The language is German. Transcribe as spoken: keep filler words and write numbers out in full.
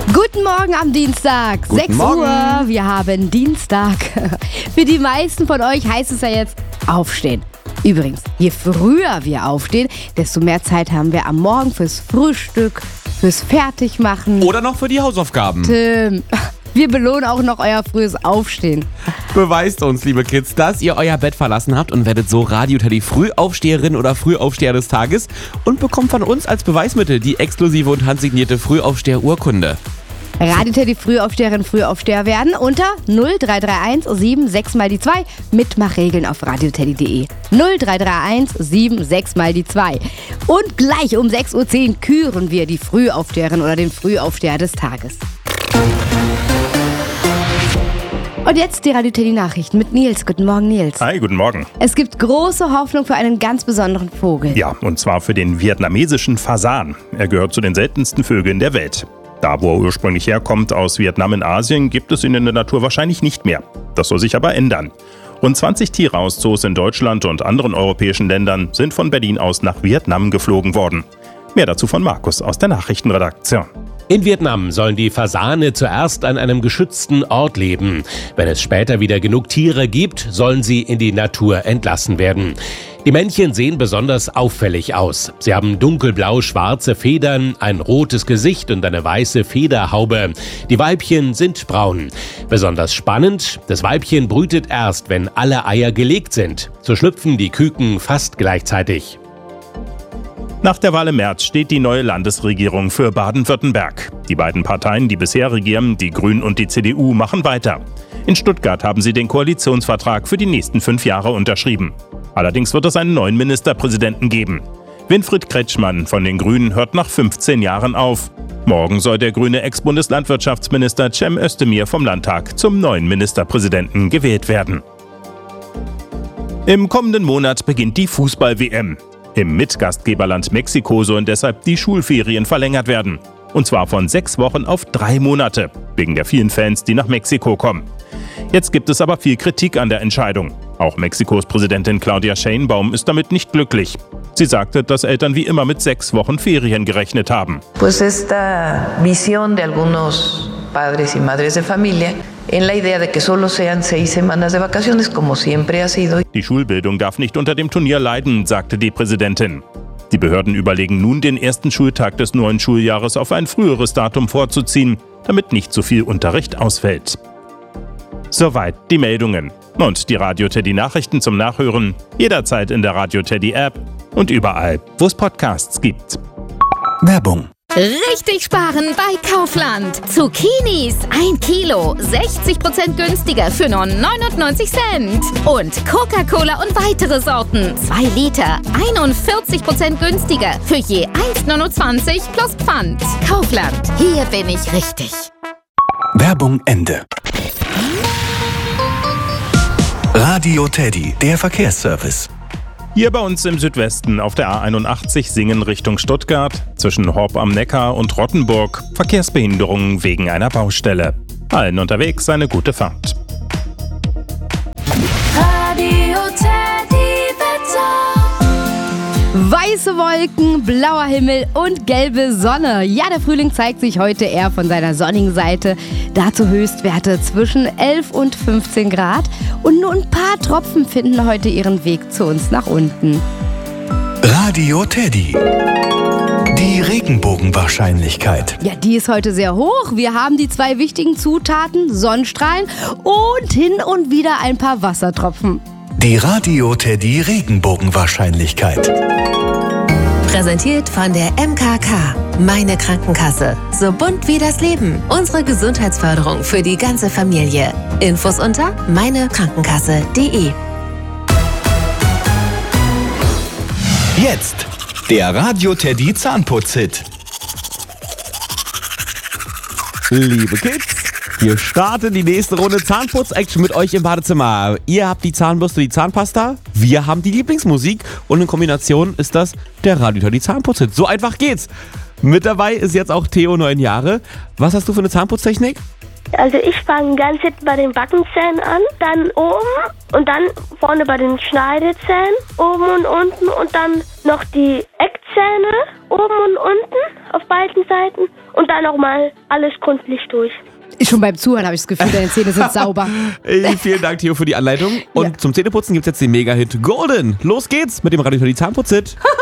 Guten Morgen am Dienstag, Guten sechs Morgen. Uhr, wir haben Dienstag. Für die meisten von euch heißt es ja jetzt aufstehen. Übrigens, je früher wir aufstehen, desto mehr Zeit haben wir am Morgen fürs Frühstück, fürs Fertigmachen. Oder noch für die Hausaufgaben. Tim, wir belohnen auch noch euer frühes Aufstehen. Beweist uns, liebe Kids, dass ihr euer Bett verlassen habt und werdet so Radio Teddy Frühaufsteherin oder Frühaufsteher des Tages und bekommt von uns als Beweismittel die exklusive und handsignierte Frühaufsteher-Urkunde. Radio Teddy Frühaufsteherin, Frühaufsteher werden unter null drei drei eins sieben sechs mal die zwei. Mitmachregeln auf radioteddy punkt de. null drei drei eins sieben sechs mal die zwei. Und gleich um sechs Uhr zehn küren wir die Frühaufsteherin oder den Frühaufsteher des Tages. Und jetzt die Radio Teddy Nachrichten mit Nils. Guten Morgen, Nils. Hi, guten Morgen. Es gibt große Hoffnung für einen ganz besonderen Vogel. Ja, und zwar für den vietnamesischen Fasan. Er gehört zu den seltensten Vögeln der Welt. Da, wo er ursprünglich herkommt, aus Vietnam in Asien, gibt es ihn in der Natur wahrscheinlich nicht mehr. Das soll sich aber ändern. Rund zwanzig Tiere aus Zoos in Deutschland und anderen europäischen Ländern sind von Berlin aus nach Vietnam geflogen worden. Mehr dazu von Markus aus der Nachrichtenredaktion. In Vietnam sollen die Fasane zuerst an einem geschützten Ort leben. Wenn es später wieder genug Tiere gibt, sollen sie in die Natur entlassen werden. Die Männchen sehen besonders auffällig aus. Sie haben dunkelblau-schwarze Federn, ein rotes Gesicht und eine weiße Federhaube. Die Weibchen sind braun. Besonders spannend, das Weibchen brütet erst, wenn alle Eier gelegt sind. So schlüpfen die Küken fast gleichzeitig. Nach der Wahl im März steht die neue Landesregierung für Baden-Württemberg. Die beiden Parteien, die bisher regieren, die Grünen und die C D U, machen weiter. In Stuttgart haben sie den Koalitionsvertrag für die nächsten fünf Jahre unterschrieben. Allerdings wird es einen neuen Ministerpräsidenten geben. Winfried Kretschmann von den Grünen hört nach fünfzehn Jahren auf. Morgen soll der grüne Ex-Bundeslandwirtschaftsminister Cem Özdemir vom Landtag zum neuen Ministerpräsidenten gewählt werden. Im kommenden Monat beginnt die Fußball-W M. Im Mitgastgeberland Mexiko sollen deshalb die Schulferien verlängert werden. Und zwar von sechs Wochen auf drei Monate, wegen der vielen Fans, die nach Mexiko kommen. Jetzt gibt es aber viel Kritik an der Entscheidung. Auch Mexikos Präsidentin Claudia Sheinbaum ist damit nicht glücklich. Sie sagte, dass Eltern wie immer mit sechs Wochen Ferien gerechnet haben. Pues esta visión de algunos padres y madres de familia en la idea de que solo sean seis semanas de vacaciones, como siempre ha sido. Die Schulbildung darf nicht unter dem Turnier leiden, sagte die Präsidentin. Die Behörden überlegen nun, den ersten Schultag des neuen Schuljahres auf ein früheres Datum vorzuziehen, damit nicht so viel Unterricht ausfällt. Soweit die Meldungen. Und die Radio Teddy Nachrichten zum Nachhören jederzeit in der Radio Teddy App und überall, wo es Podcasts gibt. Werbung. Richtig sparen bei Kaufland. Zucchinis ein Kilo, sechzig Prozent günstiger für nur neunundneunzig Cent. Und Coca-Cola und weitere Sorten, zwei Liter, einundvierzig Prozent günstiger für je eins neunundzwanzig plus Pfand. Kaufland, hier bin ich richtig. Werbung Ende. Radio Teddy, der Verkehrsservice. Hier bei uns im Südwesten auf der A einundachtzig Singen Richtung Stuttgart, zwischen Horb am Neckar und Rottenburg, Verkehrsbehinderungen wegen einer Baustelle. Allen unterwegs eine gute Fahrt. Radio Teddy Wetter. Weiße Wolken, blauer Himmel und gelbe Sonne. Ja, der Frühling zeigt sich heute eher von seiner sonnigen Seite. Dazu Höchstwerte zwischen elf und fünfzehn Grad. Und nur ein paar Tropfen finden heute ihren Weg zu uns nach unten. Radio Teddy. Die Regenbogenwahrscheinlichkeit. Ja, die ist heute sehr hoch. Wir haben die zwei wichtigen Zutaten, Sonnenstrahlen und hin und wieder ein paar Wassertropfen. Die Radio Teddy Regenbogenwahrscheinlichkeit. Präsentiert von der M K K. Meine Krankenkasse. So bunt wie das Leben. Unsere Gesundheitsförderung für die ganze Familie. Infos unter meine krankenkasse punkt de. Jetzt der Radio Teddy Zahnputz-Hit. Liebe Kids, wir starten die nächste Runde Zahnputz-Action mit euch im Badezimmer. Ihr habt die Zahnbürste, die Zahnpasta, wir haben die Lieblingsmusik und in Kombination ist das der Radio Teddy Zahnputz-Hit. So einfach geht's. Mit dabei ist jetzt auch Theo, neun Jahre. Was hast du für eine Zahnputztechnik? Also ich fange ganz hinten bei den Backenzähnen an, dann oben und dann vorne bei den Schneidezähnen, oben und unten und dann noch die Eckzähne Zähne, oben und unten, auf beiden Seiten und dann nochmal alles gründlich durch. Schon beim Zuhören habe ich das Gefühl, deine Zähne sind sauber. Ey, vielen Dank, Theo, für die Anleitung. Und Ja. zum Zähneputzen gibt es jetzt den Mega-Hit Golden. Los geht's mit dem Radio Teddy Zahnputz-Hit.